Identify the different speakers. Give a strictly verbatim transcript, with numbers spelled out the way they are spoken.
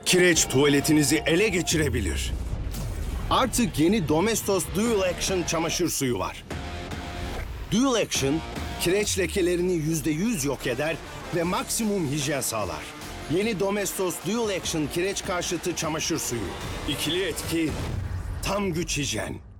Speaker 1: Kireç tuvaletinizi ele geçirebilir. Artık yeni Domestos Dual Action çamaşır suyu var. Dual Action, kireç lekelerini yüzde yüz yok eder ve maksimum hijyen sağlar. Yeni Domestos Dual Action kireç karşıtı çamaşır suyu. İkili etki, tam güç hijyen.